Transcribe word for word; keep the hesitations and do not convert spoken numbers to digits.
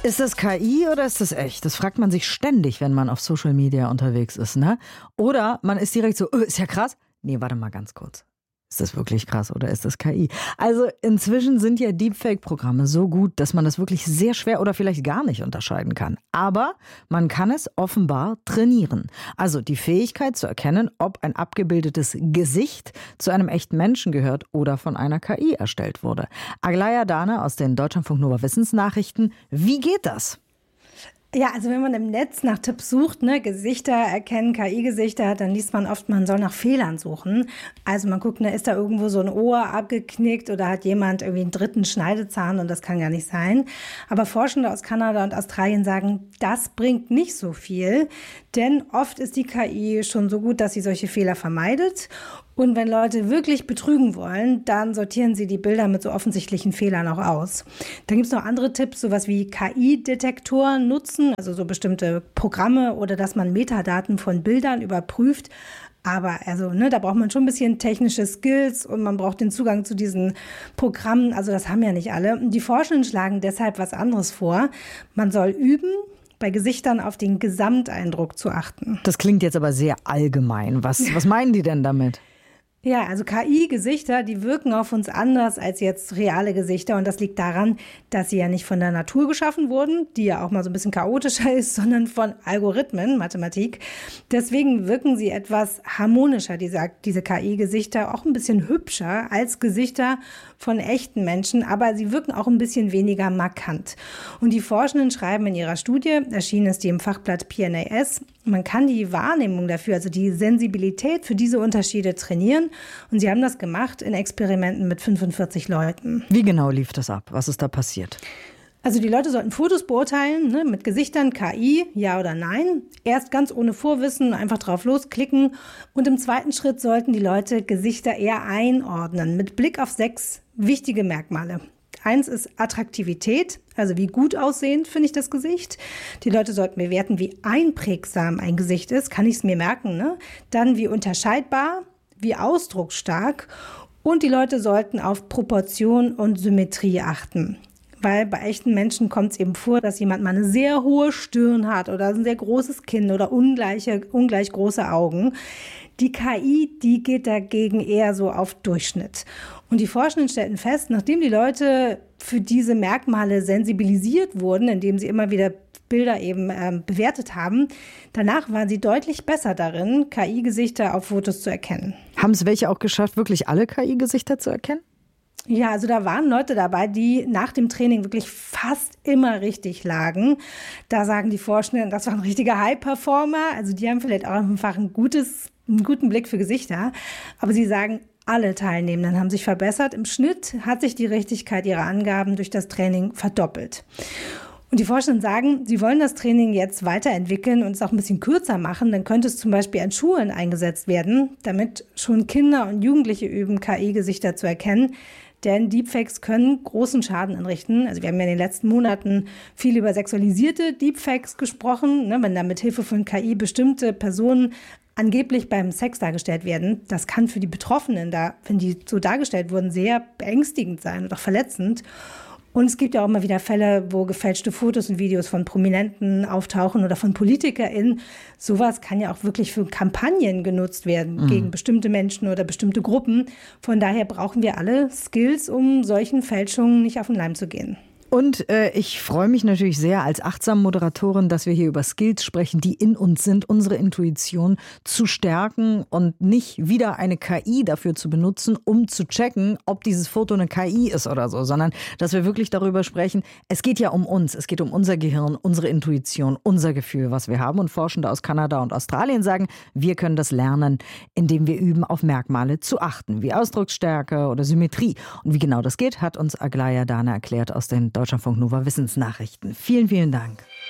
Ist das K I oder ist das echt? Das fragt man sich ständig, wenn man auf Social Media unterwegs ist, ne? Oder man ist direkt so, oh, ist ja krass. Nee, warte mal ganz kurz. Ist das wirklich krass oder ist das K I? Also inzwischen sind ja Deepfake-Programme so gut, dass man das wirklich sehr schwer oder vielleicht gar nicht unterscheiden kann. Aber man kann es offenbar trainieren. Also die Fähigkeit zu erkennen, ob ein abgebildetes Gesicht zu einem echten Menschen gehört oder von einer K I erstellt wurde. Aglaya Dane aus den Deutschlandfunk Nova Wissensnachrichten. Wie geht das? Ja, also wenn man im Netz nach Tipps sucht, ne, Gesichter erkennen, K I-Gesichter, dann liest man oft, man soll nach Fehlern suchen. Also man guckt, ne, ist da irgendwo so ein Ohr abgeknickt oder hat jemand irgendwie einen dritten Schneidezahn und das kann gar nicht sein. Aber Forschende aus Kanada und Australien sagen, das bringt nicht so viel, denn oft ist die K I schon so gut, dass sie solche Fehler vermeidet. Und wenn Leute wirklich betrügen wollen, dann sortieren sie die Bilder mit so offensichtlichen Fehlern auch aus. Dann gibt es noch andere Tipps, sowas wie K I-Detektoren nutzen, also so bestimmte Programme oder dass man Metadaten von Bildern überprüft. Aber also, ne, da braucht man schon ein bisschen technische Skills und man braucht den Zugang zu diesen Programmen. Also das haben ja nicht alle. Und die Forschenden schlagen deshalb was anderes vor. Man soll üben, bei Gesichtern auf den Gesamteindruck zu achten. Das klingt jetzt aber sehr allgemein. Was, was meinen die denn damit? Ja, also K I-Gesichter, die wirken auf uns anders als jetzt reale Gesichter. Und das liegt daran, dass sie ja nicht von der Natur geschaffen wurden, die ja auch mal so ein bisschen chaotischer ist, sondern von Algorithmen, Mathematik. Deswegen wirken sie etwas harmonischer, diese, diese K I-Gesichter, auch ein bisschen hübscher als Gesichter von echten Menschen. Aber sie wirken auch ein bisschen weniger markant. Und die Forschenden schreiben in ihrer Studie, erschienen ist die im Fachblatt P N A S, man kann die Wahrnehmung dafür, also die Sensibilität für diese Unterschiede trainieren. Und sie haben das gemacht in Experimenten mit fünfundvierzig Leuten. Wie genau lief das ab? Was ist da passiert? Also die Leute sollten Fotos beurteilen, ne, mit Gesichtern, K I, ja oder nein. Erst ganz ohne Vorwissen, einfach drauf losklicken. Und im zweiten Schritt sollten die Leute Gesichter eher einordnen, mit Blick auf sechs wichtige Merkmale. Eins ist Attraktivität, also wie gut aussehend finde ich das Gesicht. Die Leute sollten bewerten, wie einprägsam ein Gesicht ist, kann ich es mir merken, ne? Dann wie unterscheidbar, wie ausdrucksstark und die Leute sollten auf Proportion und Symmetrie achten. Weil bei echten Menschen kommt es eben vor, dass jemand mal eine sehr hohe Stirn hat oder ein sehr großes Kinn oder ungleiche, ungleich große Augen. Die K I, die geht dagegen eher so auf Durchschnitt. Und die Forschenden stellten fest, nachdem die Leute für diese Merkmale sensibilisiert wurden, indem sie immer wieder Bilder eben ähm, bewertet haben, danach waren sie deutlich besser darin, K I-Gesichter auf Fotos zu erkennen. Haben es welche auch geschafft, wirklich alle K I-Gesichter zu erkennen? Ja, also da waren Leute dabei, die nach dem Training wirklich fast immer richtig lagen. Da sagen die Forschenden, das waren richtige High-Performer. Also die haben vielleicht auch einfach ein gutes, einen guten Blick für Gesichter. Aber sie sagen, alle Teilnehmenden haben sich verbessert. Im Schnitt hat sich die Richtigkeit ihrer Angaben durch das Training verdoppelt. Und die Forschenden sagen, sie wollen das Training jetzt weiterentwickeln und es auch ein bisschen kürzer machen. Dann könnte es zum Beispiel an Schulen eingesetzt werden, damit schon Kinder und Jugendliche üben, K I-Gesichter zu erkennen. Denn Deepfakes können großen Schaden anrichten. Also wir haben ja in den letzten Monaten viel über sexualisierte Deepfakes gesprochen, ne, wenn da mit Hilfe von K I bestimmte Personen angeblich beim Sex dargestellt werden. Das kann für die Betroffenen, da, wenn die so dargestellt wurden, sehr beängstigend sein und auch verletzend. Und es gibt ja auch immer wieder Fälle, wo gefälschte Fotos und Videos von Prominenten auftauchen oder von PolitikerInnen. Sowas kann ja auch wirklich für Kampagnen genutzt werden mhm. gegen bestimmte Menschen oder bestimmte Gruppen. Von daher brauchen wir alle Skills, um solchen Fälschungen nicht auf den Leim zu gehen. Und äh, ich freue mich natürlich sehr als achtsame Moderatorin, dass wir hier über Skills sprechen, die in uns sind, unsere Intuition zu stärken und nicht wieder eine K I dafür zu benutzen, um zu checken, ob dieses Foto eine K I ist oder so, sondern dass wir wirklich darüber sprechen, es geht ja um uns, es geht um unser Gehirn, unsere Intuition, unser Gefühl, was wir haben. Und Forschende aus Kanada und Australien sagen, wir können das lernen, indem wir üben, auf Merkmale zu achten, wie Ausdrucksstärke oder Symmetrie. Und wie genau das geht, hat uns Aglaya Dane erklärt aus den Deutschlandfunk Nova Wissensnachrichten. Vielen, vielen Dank.